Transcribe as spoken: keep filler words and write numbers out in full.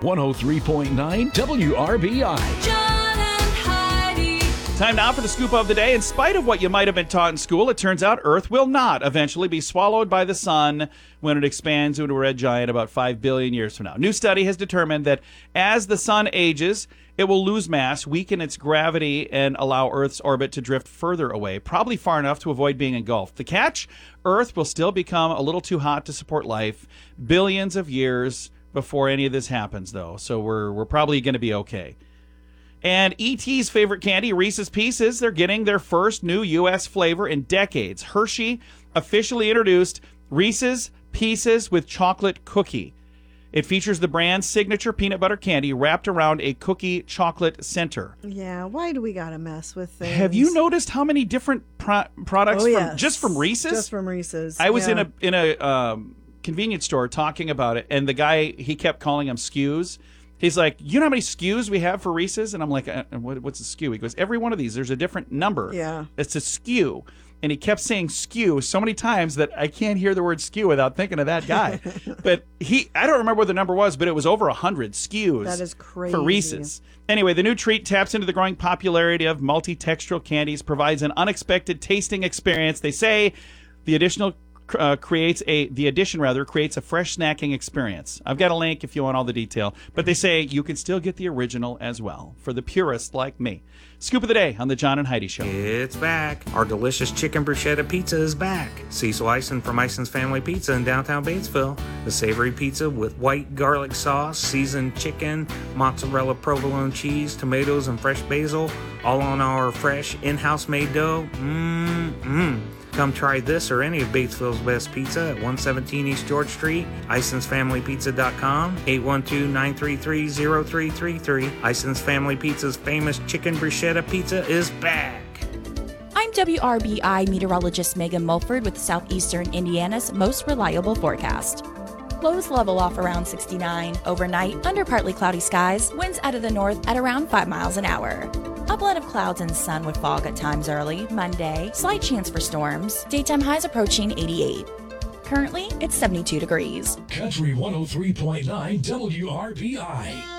one oh three point nine W R B I. John and Heidi. Time now for the scoop of the day. In spite of what you might have been taught in school, it turns out Earth will not eventually be swallowed by the sun when it expands into a red giant about five billion years from now. New study has determined that as the sun ages, it will lose mass, weaken its gravity, and allow Earth's orbit to drift further away, probably far enough to avoid being engulfed. The catch? Earth will still become a little too hot to support life billions of years before any of this happens, though. So we're we're probably going to be okay. And E T's favorite candy, Reese's Pieces, they're getting their first new U S flavor in decades. Hershey officially introduced Reese's Pieces with chocolate cookie. It features the brand's signature peanut butter candy wrapped around a cookie chocolate center. Yeah, why do we gotta mess with things? Have you noticed how many different pro- products Oh, from, yes. just from Reese's? Just from Reese's. I was yeah. in a in a um, convenience store talking about it, and the guy, he kept calling them S K Us. He's like, you know how many S K Us we have for Reese's? And I'm like, uh, what, what's a S K U? He goes, every one of these, there's a different number. Yeah. It's a S K U. And he kept saying S K U so many times that I can't hear the word S K U without thinking of that guy. But he, I don't remember what the number was, but it was over one hundred S K Us. That is crazy. For Reese's. Anyway, the new treat taps into the growing popularity of multi-textural candies, provides an unexpected tasting experience. They say the additional uh, creates a the addition rather creates a fresh snacking experience. I've got a link if you want all the detail, but they say you can still get the original as well for the purist like me. Scoop of the day on the John and Heidi Show. It's back. Our delicious chicken bruschetta pizza is back. Cecil Eisen from Eisen's Family Pizza in downtown Batesville. The savory pizza with white garlic sauce, seasoned chicken, mozzarella provolone cheese, tomatoes, and fresh basil, all on our fresh in-house made dough. Mmm-mmm. Come try this or any of Batesville's best pizza at one seventeen East George Street, Isons Family Pizza dot com, eight one two, nine three three, zero three three three. Isons Family Pizza's famous chicken bruschetta pizza is back. I'm W R B I meteorologist Megan Mulford with Southeastern Indiana's most reliable forecast. Lows level off around sixty-nine. Overnight, under partly cloudy skies, winds out of the north at around five miles an hour. A blend of clouds and sun with fog at times early. Monday, slight chance for storms. Daytime highs approaching eighty-eight. Currently, it's seventy-two degrees. Country one oh three point nine W R B I.